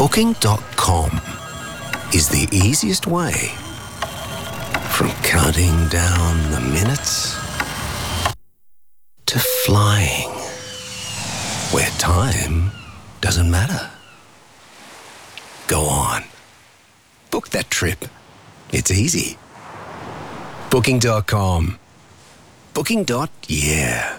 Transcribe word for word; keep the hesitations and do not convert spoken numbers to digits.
Booking dot com is the easiest way. From counting down the minutes to flying where time doesn't matter. Go on. Book that trip. It's easy. Booking dot com. Booking. Yeah.